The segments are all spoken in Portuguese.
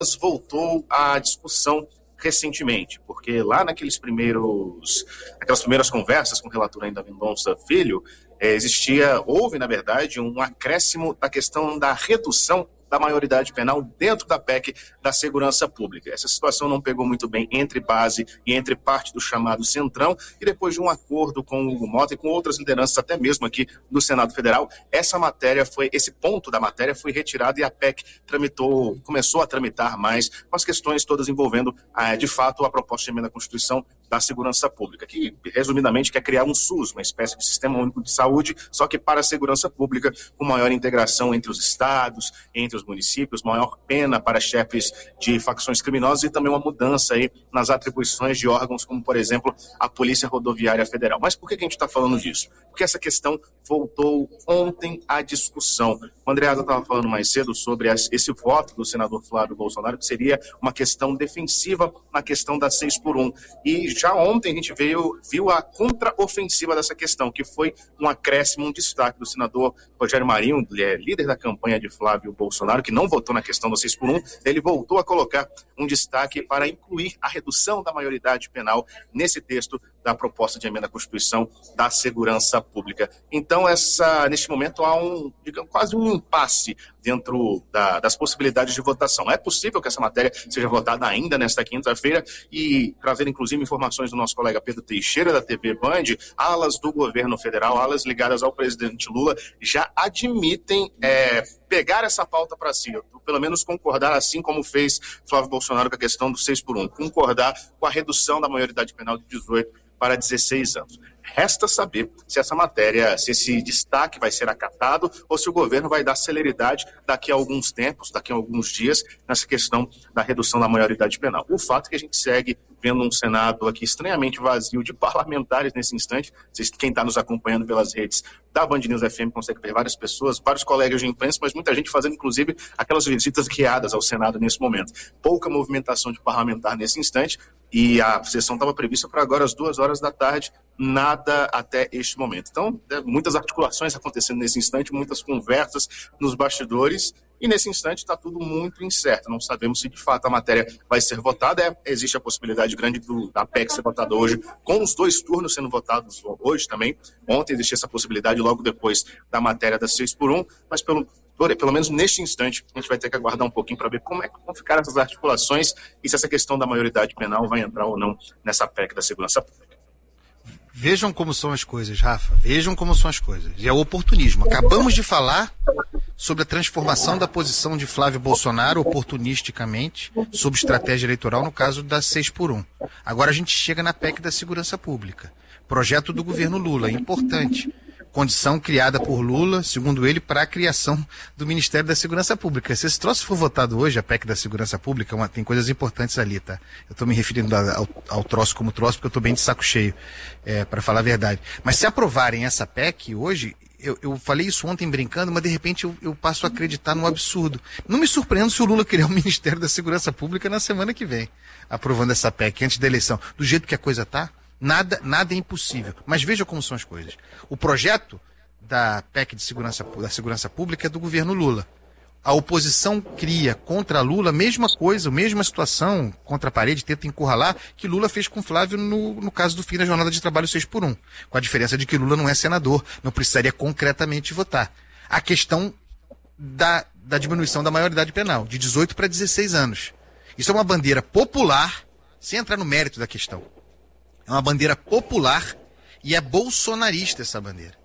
voltou à discussão recentemente, porque lá aquelas primeiras conversas com o relator ainda Mendonça Filho, houve, na verdade, um acréscimo da questão da redução da maioridade penal dentro da PEC da segurança pública. Essa situação não pegou muito bem entre base e entre parte do chamado Centrão, e depois de um acordo com o Hugo Mota e com outras lideranças, até mesmo aqui do Senado Federal, esse ponto da matéria foi retirado e a PEC começou a tramitar mais com as questões todas envolvendo, de fato, a proposta de emenda à Constituição da segurança pública, que, resumidamente, quer criar um SUS, uma espécie de sistema único de saúde, só que para a segurança pública, com maior integração entre os estados, entre os municípios, maior pena para chefes de facções criminosas e também uma mudança aí nas atribuições de órgãos, como, por exemplo, a Polícia Rodoviária Federal. Mas por que a gente está falando disso? Porque essa questão voltou ontem à discussão. O Andreasa estava falando mais cedo sobre esse voto do senador Flávio Bolsonaro, que seria uma questão defensiva na questão da 6x1. E já ontem a gente viu a contraofensiva dessa questão, que foi um acréscimo, um destaque do senador Rogério Marinho, líder da campanha de Flávio Bolsonaro, que não votou na questão do 6x1, ele voltou a colocar um destaque para incluir a redução da maioridade penal nesse texto da proposta de emenda à Constituição da segurança pública. Então, neste momento, há quase um impasse dentro das possibilidades de votação. É possível que essa matéria seja votada ainda nesta quinta-feira e trazer, inclusive, informações do nosso colega Pedro Teixeira, da TV Band, alas do governo federal, alas ligadas ao presidente Lula, já admitem pegar essa pauta para si, pelo menos concordar, assim como fez Flávio Bolsonaro com a questão do 6x1, concordar com a redução da maioridade penal de 18 para 16 anos. Resta saber se se esse destaque vai ser acatado ou se o governo vai dar celeridade daqui a alguns tempos, daqui a alguns dias, nessa questão da redução da maioridade penal. O fato é que a gente segue vendo um Senado aqui estranhamente vazio de parlamentares nesse instante. Quem está nos acompanhando pelas redes da Band News FM consegue ver várias pessoas, vários colegas de imprensa, mas muita gente fazendo, inclusive, aquelas visitas guiadas ao Senado nesse momento. Pouca movimentação de parlamentar nesse instante, e a sessão estava prevista para agora às 2 horas da tarde, nada até este momento. Então, muitas articulações acontecendo nesse instante, muitas conversas nos bastidores, e nesse instante está tudo muito incerto. Não sabemos se de fato a matéria vai ser votada. Existe a possibilidade grande da PEC ser votada hoje, com os 2 turnos sendo votados hoje também. Ontem existia essa possibilidade logo depois da matéria da 6x1, mas pelo menos neste instante, a gente vai ter que aguardar um pouquinho para ver como é que vão ficar essas articulações e se essa questão da maioridade penal vai entrar ou não nessa PEC da segurança pública. Vejam como são as coisas, Rafa. Vejam como são as coisas. E é o oportunismo. Acabamos de falar sobre a transformação da posição de Flávio Bolsonaro, oportunisticamente, sob estratégia eleitoral, no caso da 6x1. Agora a gente chega na PEC da segurança pública. Projeto do governo Lula, importante. Condição criada por Lula, segundo ele, para a criação do Ministério da Segurança Pública. Se esse troço for votado hoje, a PEC da Segurança Pública, tem coisas importantes ali, tá? Eu estou me referindo ao troço como troço, porque eu estou bem de saco cheio, para falar a verdade. Mas se aprovarem essa PEC hoje, eu falei isso ontem brincando, mas de repente eu passo a acreditar no absurdo. Não me surpreendo se o Lula criar o Ministério da Segurança Pública na semana que vem, aprovando essa PEC antes da eleição. Do jeito que a coisa tá, nada é impossível. Mas veja como são as coisas. O projeto da PEC da segurança pública é do governo Lula. A oposição cria contra Lula a mesma coisa, a mesma situação, contra a parede, tenta encurralar, que Lula fez com Flávio no caso do fim da jornada de trabalho 6x1. Com a diferença de que Lula não é senador, não precisaria concretamente votar. A questão da diminuição da maioridade penal, de 18 para 16 anos. Isso é uma bandeira popular, sem entrar no mérito da questão. É uma bandeira popular e é bolsonarista essa bandeira.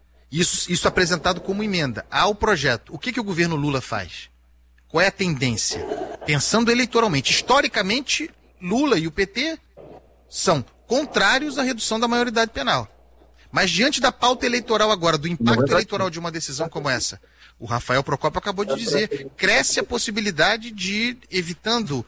Isso apresentado como emenda ao projeto. O que o governo Lula faz? Qual é a tendência? Pensando eleitoralmente. Historicamente, Lula e o PT são contrários à redução da maioridade penal. Mas diante da pauta eleitoral agora, do impacto eleitoral de uma decisão como essa, o Rafael Procópio acabou de dizer, cresce a possibilidade de, evitando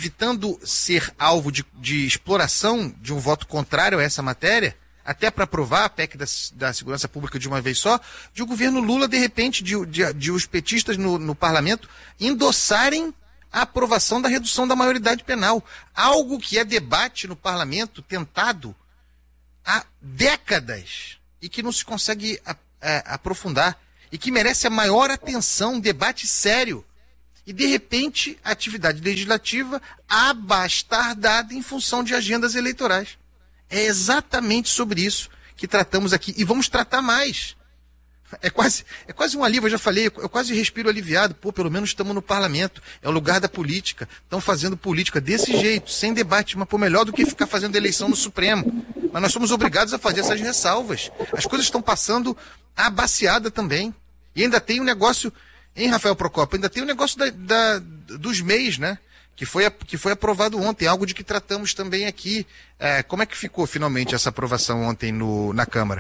ser alvo de exploração de um voto contrário a essa matéria, até para aprovar a PEC da segurança pública de uma vez só, de o governo Lula, de repente, de os petistas no parlamento endossarem a aprovação da redução da maioridade penal. Algo que é debate no parlamento tentado há décadas e que não se consegue aprofundar e que merece a maior atenção, um debate sério. e, de repente, a atividade legislativa abastardada em função de agendas eleitorais. É exatamente sobre isso que tratamos aqui. E vamos tratar mais. É quase um alívio, eu já falei, eu quase respiro aliviado. Pô, pelo menos estamos no parlamento, é o lugar da política. Estão fazendo política desse jeito, sem debate, mas pô, melhor do que ficar fazendo eleição no Supremo. Mas nós somos obrigados a fazer essas ressalvas. As coisas estão passando abaciada também. E ainda tem um negócio, hein, Rafael Procópio? Ainda tem o negócio dos MEIs, né? Que foi aprovado ontem, algo de que tratamos também aqui. Como é que ficou finalmente essa aprovação ontem na Câmara?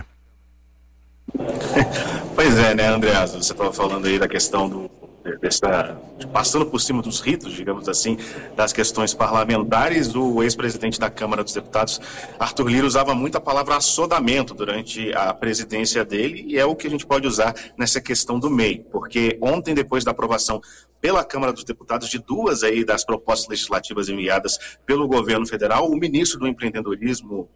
Pois é, né, Andreas? Você estava falando aí da questão passando por cima dos ritos, digamos assim, das questões parlamentares. O ex-presidente da Câmara dos Deputados, Arthur Lira, usava muito a palavra assodamento durante a presidência dele, e é o que a gente pode usar nessa questão do MEI, porque ontem, depois da aprovação pela Câmara dos Deputados de duas aí das propostas legislativas enviadas pelo governo federal, o ministro do Empreendedorismo,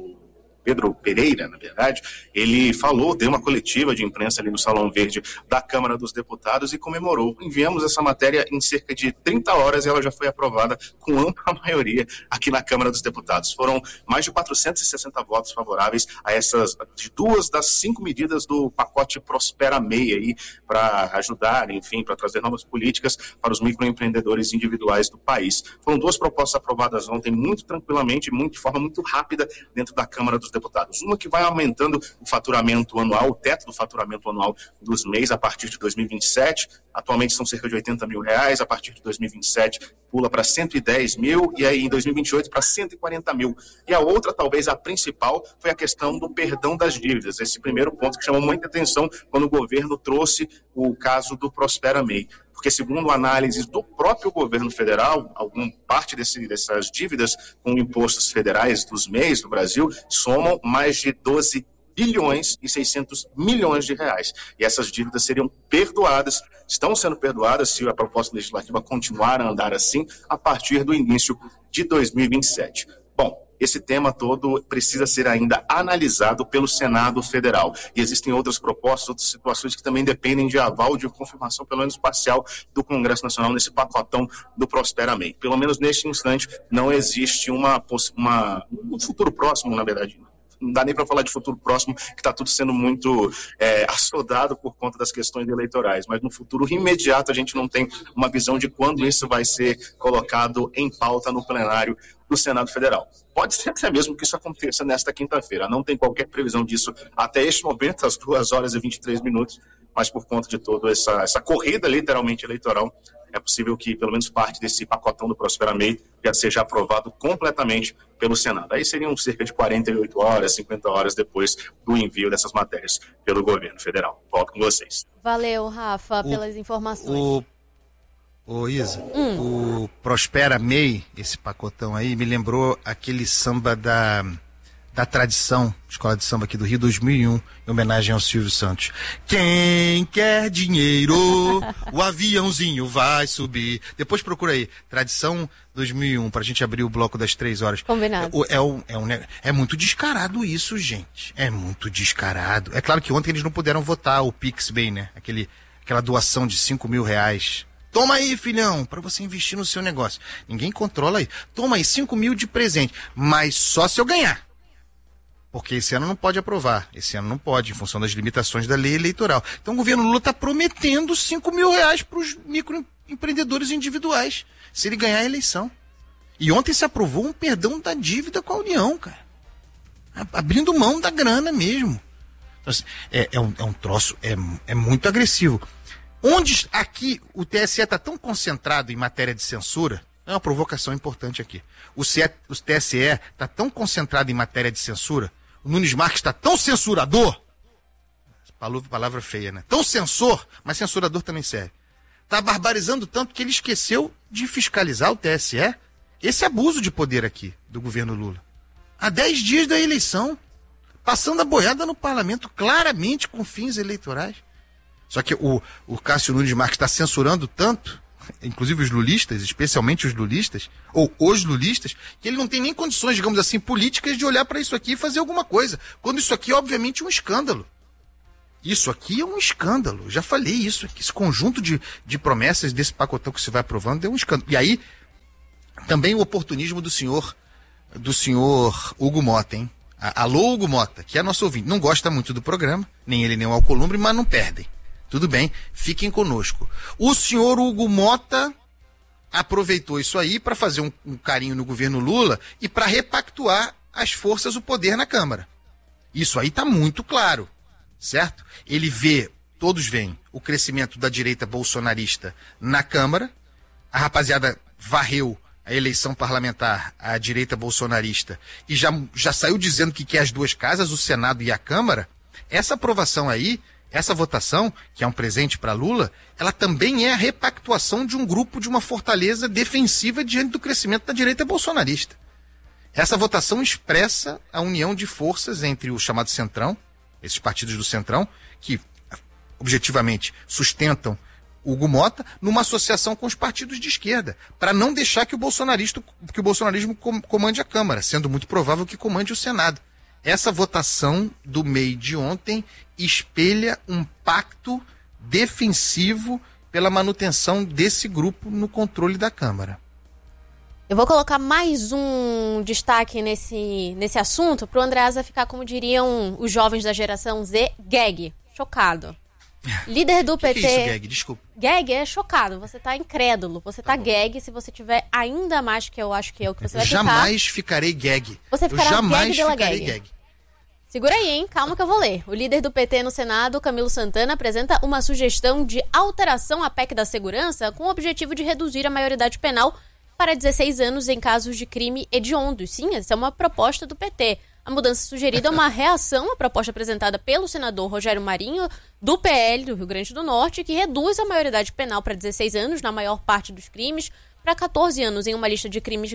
Pedro Pereira, na verdade, ele deu uma coletiva de imprensa ali no Salão Verde da Câmara dos Deputados e comemorou. Enviamos essa matéria em cerca de 30 horas e ela já foi aprovada com ampla maioria aqui na Câmara dos Deputados. Foram mais de 460 votos favoráveis a essas duas das 5 medidas do pacote Prospera MEI aí, para ajudar, enfim, para trazer novas políticas para os microempreendedores individuais do país. Foram 2 propostas aprovadas ontem muito tranquilamente, de forma muito rápida dentro da Câmara dos Deputados. Uma que vai aumentando o faturamento anual, o teto do faturamento anual dos MEIs a partir de 2027. Atualmente são cerca de R$80 mil. A partir de 2027 pula para 110 mil e aí em 2028 para 140 mil. E a outra, talvez a principal, foi a questão do perdão das dívidas. Esse primeiro ponto que chamou muita atenção quando o governo trouxe o caso do Prospera MEI. Porque, segundo análises do próprio governo federal, parte dessas dívidas com impostos federais dos MEIs do Brasil somam mais de 12 bilhões e 600 milhões de reais. E essas dívidas seriam perdoadas, estão sendo perdoadas, se a proposta legislativa continuar a andar assim, a partir do início de 2027. Bom, esse tema todo precisa ser ainda analisado pelo Senado Federal. E existem outras propostas, outras situações que também dependem de aval, de confirmação, pelo menos parcial, do Congresso Nacional nesse pacotão do Prospera MEI. Pelo menos neste instante, não existe um futuro próximo, na verdade. Não dá nem para falar de futuro próximo, que está tudo sendo muito assodado por conta das questões eleitorais. Mas no futuro imediato a gente não tem uma visão de quando isso vai ser colocado em pauta no plenário do Senado Federal. Pode ser até mesmo que isso aconteça nesta quinta-feira. Não tem qualquer previsão disso até este momento, às 2h23, mas por conta de toda essa corrida literalmente eleitoral, é possível que pelo menos parte desse pacotão do Prospera MEI já seja aprovado completamente pelo Senado. Aí seriam cerca de 48 horas, 50 horas depois do envio dessas matérias pelo governo federal. Volto com vocês. Valeu, Rafa, pelas informações. Isa, o Prospera MEI, esse pacotão aí, me lembrou aquele samba da Tradição, Escola de Samba aqui do Rio, 2001, em homenagem ao Silvio Santos. Quem quer dinheiro, o aviãozinho vai subir. Depois procura aí, Tradição 2001, pra gente abrir o bloco das 3 horas. Combinado. É muito descarado isso, gente. É muito descarado. É claro que ontem eles não puderam votar o PixBay, né? Aquela doação de R$5 mil. Toma aí, filhão, para você investir no seu negócio. Ninguém controla aí. Toma aí 5 mil de presente, mas só se eu ganhar. Porque esse ano não pode aprovar. Esse ano não pode, em função das limitações da lei eleitoral. Então o governo Lula está prometendo 5 mil reais para os microempreendedores individuais, se ele ganhar a eleição. E ontem se aprovou um perdão da dívida com a União, cara. Abrindo mão da grana mesmo. Então, assim, é um troço, é muito agressivo. Onde aqui o TSE está tão concentrado em matéria de censura, é uma provocação importante aqui. O TSE está tão concentrado em matéria de censura, o Nunes Marques está tão censurador, palavra feia, né? Tão censor, mas censurador também serve. Está barbarizando tanto que ele esqueceu de fiscalizar o TSE, esse abuso de poder aqui do governo Lula. Há 10 dias da eleição, passando a boiada no parlamento, claramente com fins eleitorais. Só que o Cássio Nunes Marques está censurando tanto, inclusive os lulistas, especialmente os lulistas, ou os lulistas, que ele não tem nem condições, digamos assim, políticas de olhar para isso aqui e fazer alguma coisa. Quando isso aqui é, obviamente, um escândalo. Isso aqui é um escândalo. Já falei isso aqui. Esse conjunto de promessas desse pacotão que você vai aprovando é um escândalo. E aí, também o oportunismo do senhor Hugo Mota, hein? Alô, Hugo Mota, que é nosso ouvinte. Não gosta muito do programa, nem ele nem o Alcolumbre, mas não perdem. Tudo bem, fiquem conosco. O senhor Hugo Mota aproveitou isso aí para fazer um carinho no governo Lula e para repactuar as forças, o poder na Câmara. Isso aí está muito claro, certo? Ele vê, todos veem, o crescimento da direita bolsonarista na Câmara. A rapaziada varreu a eleição parlamentar, a direita bolsonarista, e já saiu dizendo que quer as duas casas, o Senado e a Câmara. Essa aprovação aí, essa votação, que é um presente para Lula, ela também é a repactuação de um grupo, de uma fortaleza defensiva diante do crescimento da direita bolsonarista. Essa votação expressa a união de forças entre o chamado Centrão, esses partidos do Centrão, que objetivamente sustentam o Hugo Mota, numa associação com os partidos de esquerda, para não deixar que o bolsonarismo comande a Câmara, sendo muito provável que comande o Senado. Essa votação do MEI de ontem espelha um pacto defensivo pela manutenção desse grupo no controle da Câmara. Eu vou colocar mais um destaque nesse assunto para o Andreasa ficar, como diriam os jovens da geração Z, gag, chocado. Líder do PT... Que é isso, gag? Desculpa. Gag é chocado, você tá incrédulo, você tá gag. Se você tiver ainda mais que eu acho que é o que você vai ficar... Jamais ficarei gag. Você ficará jamais gag pela ficarei gag. Gag. Segura aí, hein? Calma que eu vou ler. O líder do PT no Senado, Camilo Santana, apresenta uma sugestão de alteração à PEC da segurança com o objetivo de reduzir a maioridade penal para 16 anos em casos de crime hediondo. Sim, essa é uma proposta do PT. A mudança sugerida é uma reação à proposta apresentada pelo senador Rogério Marinho, do PL do Rio Grande do Norte, que reduz a maioridade penal para 16 anos na maior parte dos crimes, para 14 anos em uma lista de crimes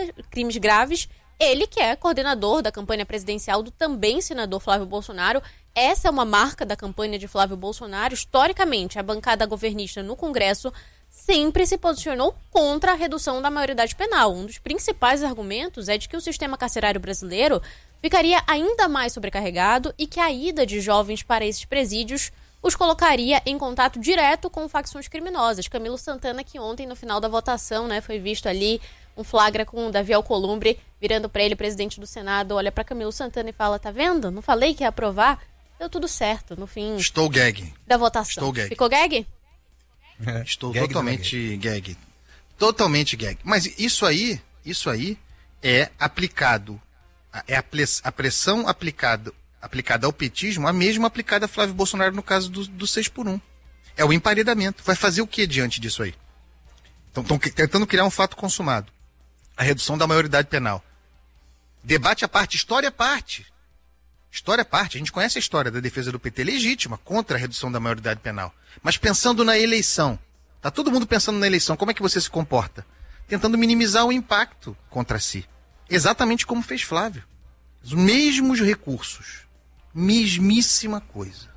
graves. Ele, que é coordenador da campanha presidencial do também senador Flávio Bolsonaro. Essa é uma marca da campanha de Flávio Bolsonaro. Historicamente, a bancada governista no Congresso sempre se posicionou contra a redução da maioridade penal. Um dos principais argumentos é de que o sistema carcerário brasileiro ficaria ainda mais sobrecarregado e que a ida de jovens para esses presídios os colocaria em contato direto com facções criminosas. Camilo Santana, que ontem, no final da votação, foi visto ali um flagra com o Davi Alcolumbre, virando para ele, presidente do Senado, olha para Camilo Santana e fala, tá vendo? Não falei que ia aprovar? Deu tudo certo, no fim Estou gag. Da votação. Estou gag. Ficou gag? Estou gag totalmente gag. Totalmente gag. Mas isso aí é aplicado, a pressão aplicada ao petismo, a mesma aplicada a Flávio Bolsonaro no caso do 6x1. É o emparedamento. Vai fazer o que diante disso aí? Então estão tentando criar um fato consumado. A redução da maioridade penal. Debate à parte, história à parte. História à parte. A gente conhece a história da defesa do PT legítima contra a redução da maioridade penal. Mas pensando na eleição, tá todo mundo pensando na eleição, como é que você se comporta? Tentando minimizar o impacto contra si. Exatamente como fez Flávio. Os mesmos recursos. Mesmíssima coisa.